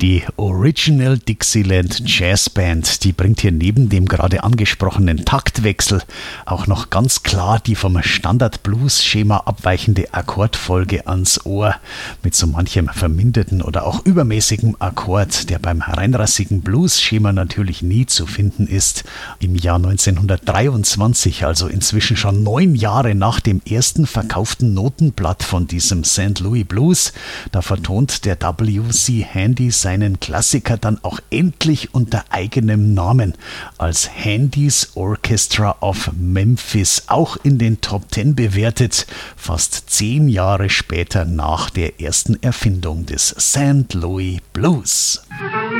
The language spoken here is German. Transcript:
Die Original Dixieland Jazz Band, die bringt hier neben dem gerade angesprochenen Taktwechsel auch noch ganz klar die vom Standard-Blues-Schema abweichende Akkordfolge ans Ohr, mit so manchem verminderten oder auch übermäßigem Akkord, der beim reinrassigen Blues-Schema natürlich nie zu finden ist. Im Jahr 1923, also inzwischen schon 9 Jahre nach dem ersten verkauften Notenblatt von diesem St. Louis Blues, da vertont der W.C. Handy seinen Klassiker dann auch endlich unter eigenem Namen als Handy's Orchestra of Memphis, auch in den Top 10 bewertet, fast 10 Jahre später nach der ersten Erfindung des St. Louis Blues.